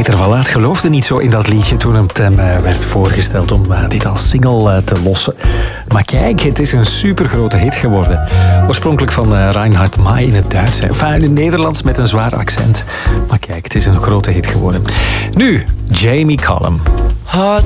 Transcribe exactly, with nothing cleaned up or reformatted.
Peter Vallaert geloofde niet zo in dat liedje toen het hem uh, werd voorgesteld om uh, dit als single uh, te lossen. Maar kijk, het is een supergrote hit geworden. Oorspronkelijk van uh, Reinhard May in het Duits. Enfin, in het Nederlands met een zwaar accent. Maar kijk, het is een grote hit geworden. Nu, Jamie Cullum.